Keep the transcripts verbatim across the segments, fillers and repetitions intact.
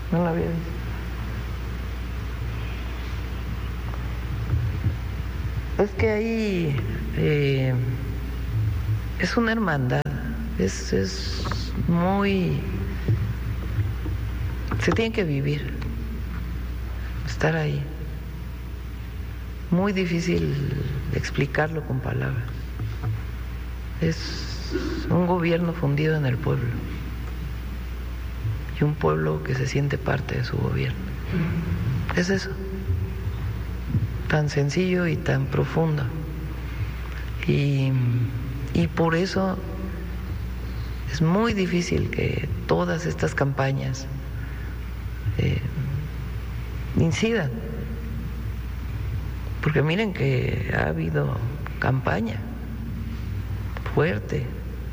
No la había visto. Es que ahí eh, es una hermandad, es, es muy... Se tiene que vivir, estar ahí. Muy difícil explicarlo con palabras. Es un gobierno fundido en el pueblo y un pueblo que se siente parte de su gobierno. Es eso, tan sencillo y tan profundo. Y, y por eso es muy difícil que todas estas campañas eh, incidan. Porque miren que ha habido campaña fuerte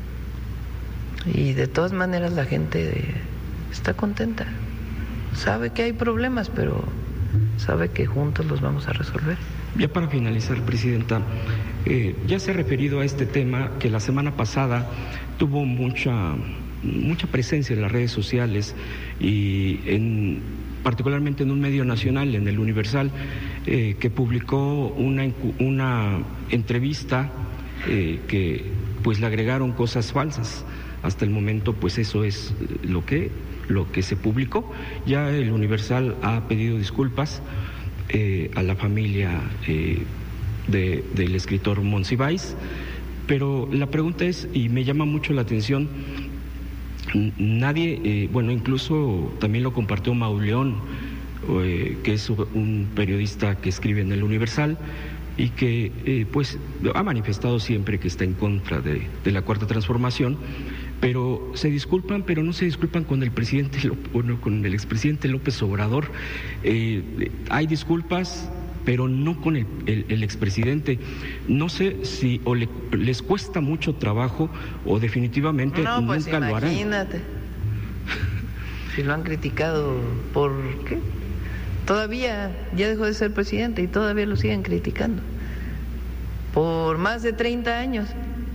y de todas maneras la gente está contenta, sabe que hay problemas, pero sabe que juntos los vamos a resolver. Ya para finalizar, Presidenta, eh, ya se ha referido a este tema que la semana pasada tuvo mucha, mucha presencia en las redes sociales y en, particularmente en un medio nacional, en el Universal, eh, que publicó una, una entrevista eh, que pues le agregaron cosas falsas. Hasta el momento pues eso es lo que, lo que se publicó. Ya el Universal ha pedido disculpas eh, a la familia eh, de, del escritor Monsiváis, pero la pregunta es, y me llama mucho la atención, nadie, eh, bueno, incluso también lo compartió Mauleón, eh, que es un periodista que escribe en el Universal y que eh, pues ha manifestado siempre que está en contra de, de la Cuarta Transformación, pero se disculpan, pero no se disculpan con el presidente, bueno, con el expresidente López Obrador. Eh, hay disculpas, pero no con el, el, el expresidente. No sé si o le, les cuesta mucho trabajo o definitivamente no, pues nunca lo harán. Imagínate, si lo han criticado, ¿por qué? Todavía ya dejó de ser presidente y todavía lo siguen criticando. Por más de treinta años.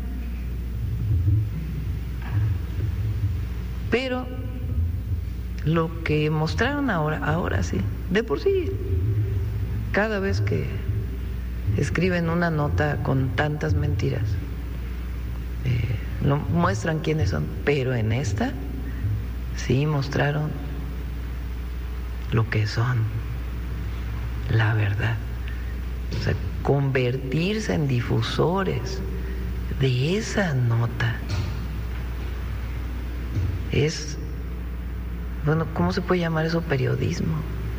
Pero lo que mostraron ahora, ahora sí, de por sí, cada vez que escriben una nota con tantas mentiras, eh, no muestran quiénes son, pero en esta sí mostraron lo que son, la verdad. O sea, convertirse en difusores de esa nota es, bueno, ¿cómo se puede llamar eso? Periodismo.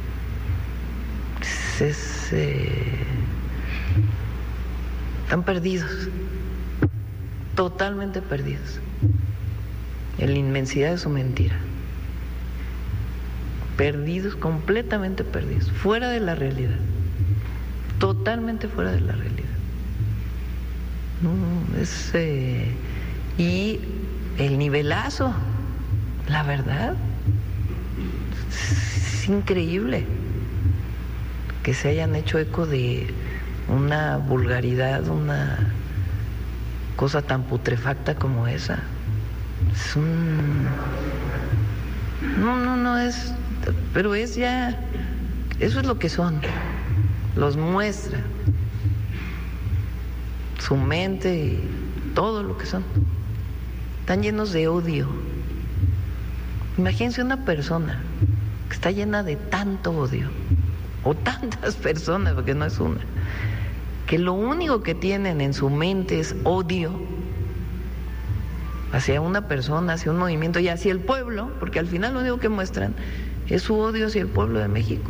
Es, es, eh, están perdidos, totalmente perdidos en la inmensidad de su mentira, perdidos, completamente perdidos, fuera de la realidad, totalmente fuera de la realidad. No, es, eh, y el nivelazo, la verdad, es increíble que se hayan hecho eco de una vulgaridad, una cosa tan putrefacta como esa. Es un... No, no, no es... Pero es ya... Eso es lo que son. Los muestra. Su mente y todo lo que son. Están llenos de odio. Imagínense una persona que está llena de tanto odio, o tantas personas, porque no es una, que lo único que tienen en su mente es odio hacia una persona, hacia un movimiento y hacia el pueblo, porque al final lo único que muestran es su odio hacia el pueblo de México.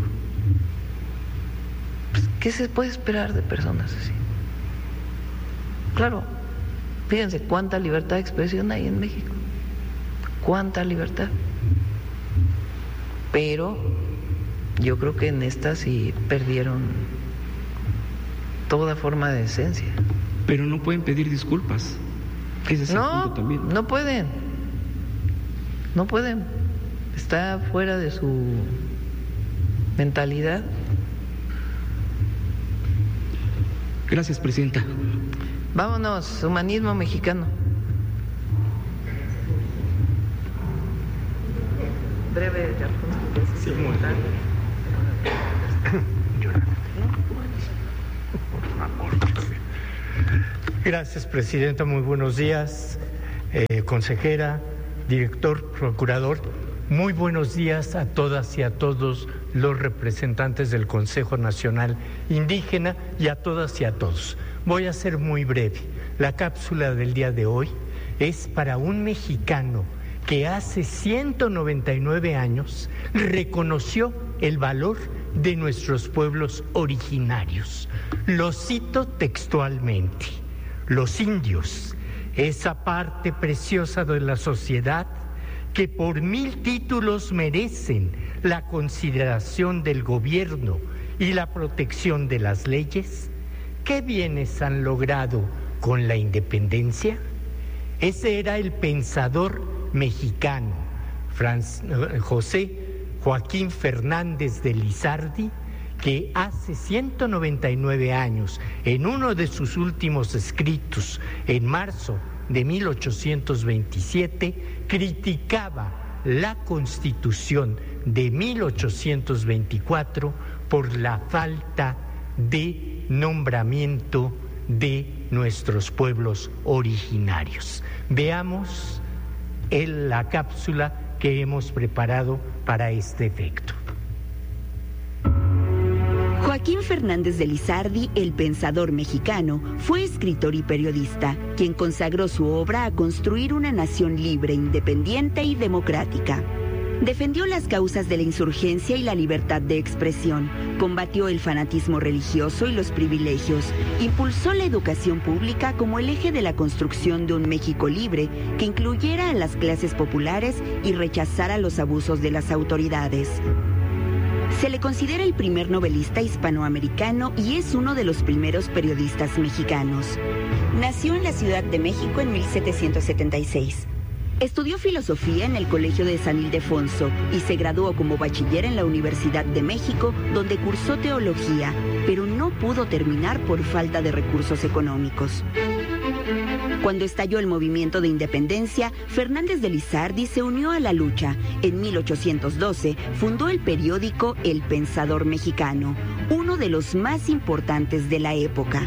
Pues, ¿qué se puede esperar de personas así? Claro, fíjense cuánta libertad de expresión hay en México, cuánta libertad. Pero yo creo que en esta sí perdieron toda forma de decencia. Pero no pueden pedir disculpas. Ese es no, el punto también. No pueden. No pueden. Está fuera de su mentalidad. Gracias, Presidenta. Vámonos, humanismo mexicano. breve, sí, muy Gracias, Presidenta. Muy buenos días, eh, consejera, director, procurador. Muy buenos días a todas y a todos los representantes del Consejo Nacional Indígena y a todas y a todos. Voy a ser muy breve. La cápsula del día de hoy es para un mexicano que hace ciento noventa y nueve años reconoció el valor de nuestros pueblos originarios. Lo cito textualmente: los indios, esa parte preciosa de la sociedad que por mil títulos merecen la consideración del gobierno y la protección de las leyes, ¿qué bienes han logrado con la independencia? Ese era el pensador mexicano Franz, José Joaquín Fernández de Lizardi, que hace ciento noventa y nueve años, en uno de sus últimos escritos, en marzo de mil ochocientos veintisiete, criticaba la Constitución de mil ochocientos veinticuatro por la falta de nombramiento de nuestros pueblos originarios. Veamos el, la cápsula que hemos preparado para este efecto. Joaquín Fernández de Lizardi, el pensador mexicano, fue escritor y periodista, quien consagró su obra a construir una nación libre, independiente y democrática. Defendió las causas de la insurgencia y la libertad de expresión, combatió el fanatismo religioso y los privilegios, impulsó la educación pública como el eje de la construcción de un México libre que incluyera a las clases populares y rechazara los abusos de las autoridades. Se le considera el primer novelista hispanoamericano y es uno de los primeros periodistas mexicanos. Nació en la Ciudad de México en mil setecientos setenta y seis. Estudió filosofía en el Colegio de San Ildefonso y se graduó como bachiller en la Universidad de México, donde cursó teología, pero no pudo terminar por falta de recursos económicos. Cuando estalló el movimiento de independencia, Fernández de Lizardi se unió a la lucha. En mil ochocientos doce fundó el periódico El Pensador Mexicano, uno de los más importantes de la época.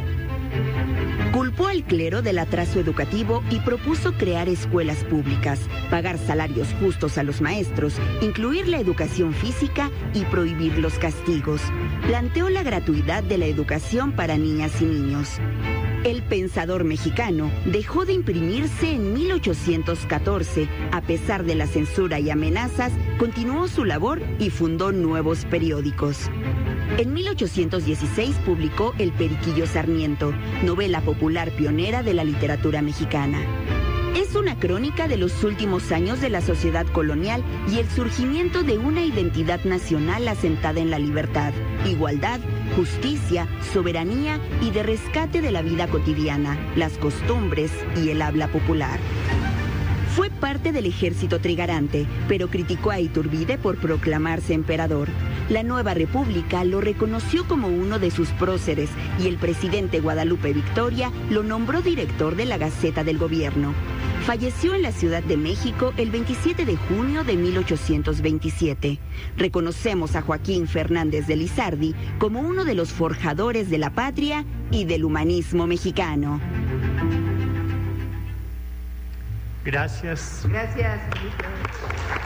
Culpó al clero del atraso educativo y propuso crear escuelas públicas, pagar salarios justos a los maestros, incluir la educación física y prohibir los castigos. Planteó la gratuidad de la educación para niñas y niños. El Pensador Mexicano dejó de imprimirse en mil ochocientos catorce. A pesar de la censura y amenazas, continuó su labor y fundó nuevos periódicos. En mil ochocientos dieciséis publicó El Periquillo Sarmiento, novela popular pionera de la literatura mexicana. Es una crónica de los últimos años de la sociedad colonial y el surgimiento de una identidad nacional asentada en la libertad, igualdad, justicia, soberanía y de rescate de la vida cotidiana, las costumbres y el habla popular. Fue parte del ejército trigarante, pero criticó a Iturbide por proclamarse emperador. La nueva república lo reconoció como uno de sus próceres y el presidente Guadalupe Victoria lo nombró director de la Gaceta del Gobierno. Falleció en la Ciudad de México el veintisiete de junio de mil ochocientos veintisiete. Reconocemos a Joaquín Fernández de Lizardi como uno de los forjadores de la patria y del humanismo mexicano. Gracias. Gracias.